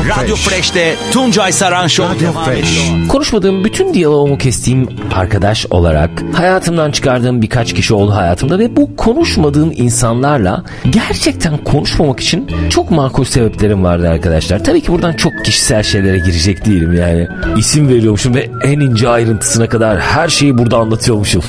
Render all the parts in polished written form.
Radyo Fresh'te Tuncay Saran Show devam ediyor. Konuşmadığım bütün diyaloğumu kestiğim arkadaş olarak hayatımdan çıkardığım birkaç kişi oldu hayatımda ve bu konuşmadığım insanlarla gerçekten konuşmamak için çok makul sebeplerim vardı arkadaşlar. Tabii ki buradan çok kişisel şeylere girecek değilim yani. İsim veriyormuşum ve en ince ayrıntısına kadar her şeyi burada anlatıyormuşum.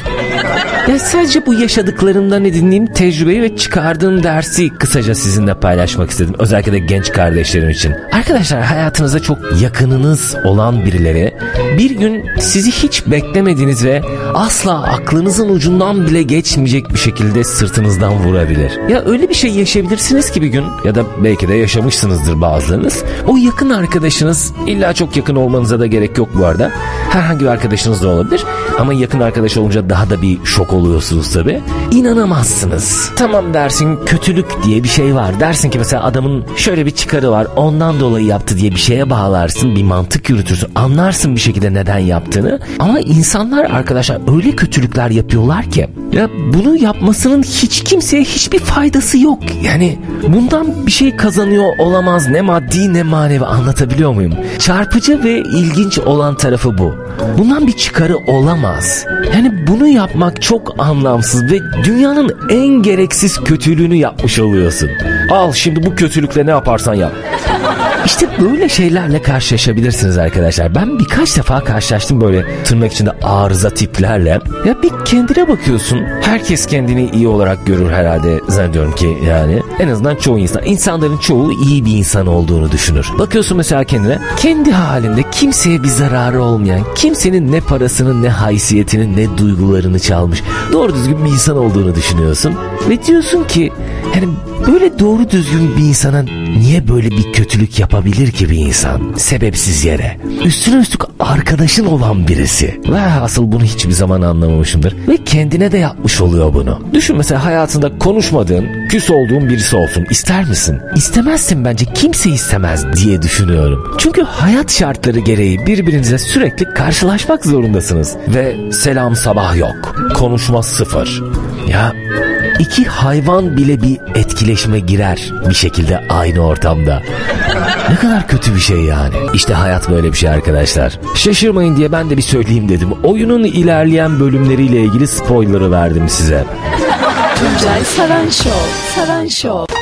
Ya sadece bu yaşadıklarımdan edindiğim tecrübeyi ve çıkardığım dersi kısaca sizinle paylaşmak istedim. Özellikle de genç kardeşlerim için. Arkadaşlar, hayatınızda çok yakınınız olan birileri bir gün sizi hiç beklemediğiniz ve asla aklınızın ucundan bile geçmeyecek bir şekilde sırtınızdan vurabilir. Ya öyle bir şey yaşayabilirsiniz ki bir gün, ya da belki de yaşamışsınızdır bazılarınız. O yakın arkadaşınız, illa çok yakın olmanıza da gerek yok bu arada. Herhangi bir arkadaşınız da olabilir ama yakın arkadaş olunca daha da bir şok oluyorsunuz tabii. İnanamazsınız. Tamam dersin, kötülük diye bir şey var. Dersin ki mesela adamın şöyle bir çıkarı var, ondan dolayı yaptı diye bir şeye bağlarsın, bir mantık yürütürsün, anlarsın bir şekilde neden yaptığını. Ama insanlar arkadaşlar öyle kötülükler yapıyorlar ki ya bunu yapmasının hiç kimseye hiçbir faydası yok. Yani bundan bir şey kazanıyor olamaz, ne maddi ne manevi, anlatabiliyor muyum? Çarpıcı ve ilginç olan tarafı bu. Bundan bir çıkarı olamaz. Yani bunu yapmak çok anlamsız ve dünyanın en gereksiz kötülüğünü yapmış oluyorsun. Al şimdi bu kötülükle ne yaparsan yap. İşte böyle şeylerle karşılaşabilirsiniz arkadaşlar. Ben birkaç defa karşılaştım böyle tırnak içinde arıza tiplerle. Ya bir kendine bakıyorsun. Herkes kendini iyi olarak görür herhalde, zannediyorum ki yani. En azından çoğu insan. İnsanların çoğu iyi bir insan olduğunu düşünür. Bakıyorsun mesela kendine. Kendi halinde kimseye bir zararı olmayan, kimsenin ne parasını, ne haysiyetini, ne duygularını çalmış, doğru düzgün bir insan olduğunu düşünüyorsun. Ve diyorsun ki yani böyle doğru düzgün bir insana niye böyle bir kötülük yapabilir ki bir insan? Sebepsiz yere. Üstüne üstlük arkadaşın olan birisi. Ve asıl bunu hiçbir zaman anlamamışımdır. Ve kendine de yapmış oluyor bunu. Düşün mesela hayatında konuşmadığın, küs olduğun birisi olsun. İster misin? İstemezsin bence. Kimse istemez diye düşünüyorum. Çünkü hayat şartları gereği birbirinize sürekli karşılaşmak zorundasınız. Ve selam sabah yok. Konuşma sıfır. Ya İki hayvan bile bir etkileşime girer bir şekilde aynı ortamda. Ne kadar kötü bir şey yani. İşte hayat böyle bir şey arkadaşlar. Şaşırmayın diye ben de bir söyleyeyim dedim. Oyunun ilerleyen bölümleriyle ilgili spoiler'ı verdim size. Tuncay Saran Show.